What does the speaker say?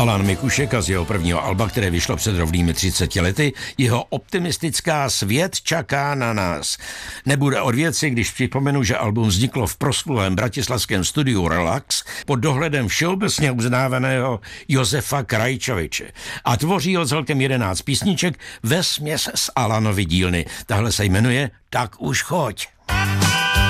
Alan Mikušek a z jeho prvního alba, které vyšlo před rovnými 30 lety, jeho optimistická Svět čaká na nás. Nebude od věci, když připomenu, že album vzniklo v proslulém bratislavském studiu Relax pod dohledem všeobecně uznávaného Josefa Krajčoviče. A tvoří ho celkem 11 písniček vesměs z Alanovy dílny. Tahle se jmenuje Tak už choď.